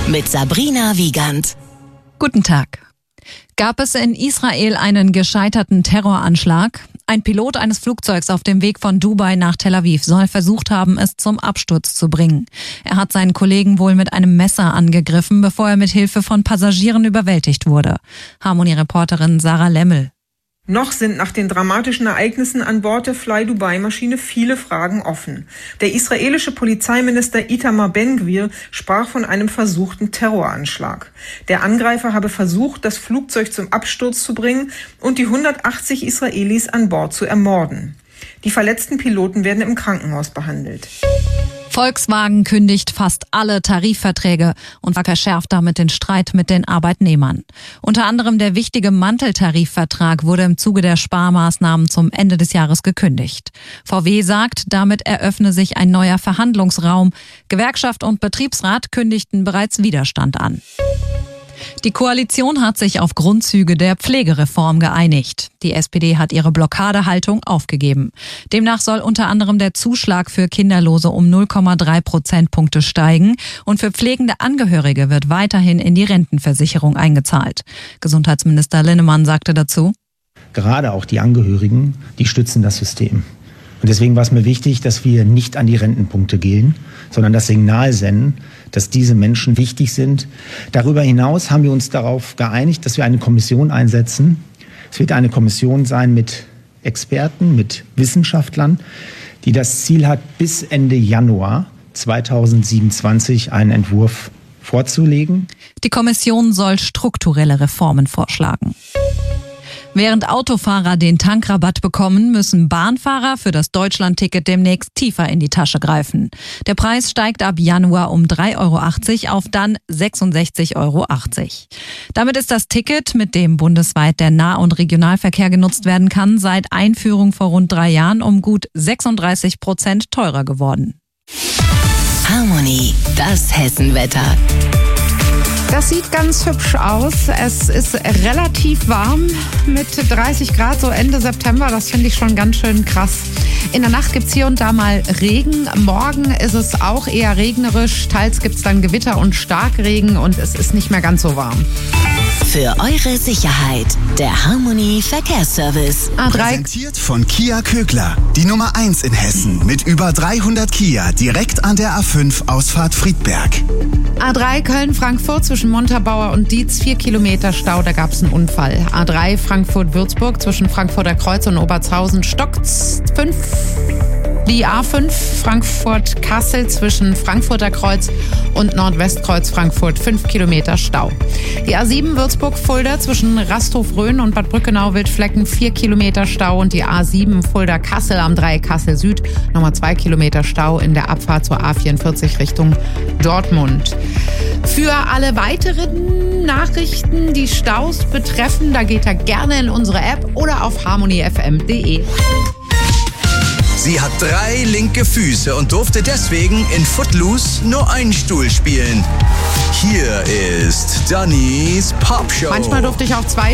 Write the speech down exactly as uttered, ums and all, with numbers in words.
mit Sabrina Wiegand. Guten Tag. Gab es in Israel einen gescheiterten Terroranschlag? Ein Pilot eines Flugzeugs auf dem Weg von Dubai nach Tel Aviv soll versucht haben, es zum Absturz zu bringen. Er hat seinen Kollegen wohl mit einem Messer angegriffen, bevor er mit Hilfe von Passagieren überwältigt wurde. Harmonie-Reporterin Sarah Lemmel. Noch sind nach den dramatischen Ereignissen an Bord der Fly Dubai-Maschine viele Fragen offen. Der israelische Polizeiminister Itamar Ben-Gvir sprach von einem versuchten Terroranschlag. Der Angreifer habe versucht, das Flugzeug zum Absturz zu bringen und die hundertachtzig Israelis an Bord zu ermorden. Die verletzten Piloten werden im Krankenhaus behandelt. Volkswagen kündigt fast alle Tarifverträge und verschärft damit den Streit mit den Arbeitnehmern. Unter anderem der wichtige Manteltarifvertrag wurde im Zuge der Sparmaßnahmen zum Ende des Jahres gekündigt. V W sagt, damit eröffne sich ein neuer Verhandlungsraum. Gewerkschaft und Betriebsrat kündigten bereits Widerstand an. Die Koalition hat sich auf Grundzüge der Pflegereform geeinigt. Die S P D hat ihre Blockadehaltung aufgegeben. Demnach soll unter anderem der Zuschlag für Kinderlose um null Komma drei Prozentpunkte steigen und für pflegende Angehörige wird weiterhin in die Rentenversicherung eingezahlt. Gesundheitsminister Linnemann sagte dazu: Gerade auch die Angehörigen, die stützen das System. Und deswegen war es mir wichtig, dass wir nicht an die Rentenpunkte gehen, sondern das Signal senden, dass diese Menschen wichtig sind. Darüber hinaus haben wir uns darauf geeinigt, dass wir eine Kommission einsetzen. Es wird eine Kommission sein mit Experten, mit Wissenschaftlern, die das Ziel hat, bis Ende Januar zweitausendsiebenundzwanzig einen Entwurf vorzulegen. Die Kommission soll strukturelle Reformen vorschlagen. Während Autofahrer den Tankrabatt bekommen, müssen Bahnfahrer für das Deutschlandticket demnächst tiefer in die Tasche greifen. Der Preis steigt ab Januar um drei Euro achtzig auf dann sechsundsechzig Euro achtzig. Damit ist das Ticket, mit dem bundesweit der Nah- und Regionalverkehr genutzt werden kann, seit Einführung vor rund drei Jahren um gut sechsunddreißig Prozent teurer geworden. Harmonie, das Hessenwetter. Das sieht ganz hübsch aus. Es ist relativ warm mit dreißig Grad, so Ende September. Das finde ich schon ganz schön krass. In der Nacht gibt es hier und da mal Regen. Morgen ist es auch eher regnerisch. Teils gibt es dann Gewitter und Starkregen und es ist nicht mehr ganz so warm. Für eure Sicherheit, der Harmonie Verkehrsservice. A drei. Präsentiert von Kia Kögler. Die Nummer eins in Hessen mit über dreihundert Kia direkt an der A fünf Ausfahrt Friedberg. A drei Köln-Frankfurt zwischen Montabaur und Dietz, vier Kilometer Stau, da gab es einen Unfall. A drei Frankfurt-Würzburg zwischen Frankfurter Kreuz und Obertshausen stockt's fünf. Die A fünf Frankfurt-Kassel zwischen Frankfurter Kreuz und Nordwestkreuz Frankfurt, fünf Kilometer Stau. Die A sieben Würzburg-Fulda zwischen Rasthof-Rhön und Bad Brückenau-Wildflecken, vier Kilometer Stau. Und die A sieben Fulda-Kassel am Dreieck Kassel-Süd, nochmal zwei Kilometer Stau in der Abfahrt zur A vierundvierzig Richtung Dortmund. Für alle weiteren Nachrichten, die Staus betreffen, da geht er gerne in unsere App oder auf harmonie f m punkt d e. Sie hat drei linke Füße und durfte deswegen in Footloose nur einen Stuhl spielen. Hier ist Dannys Popshow. Manchmal durfte ich auch zwei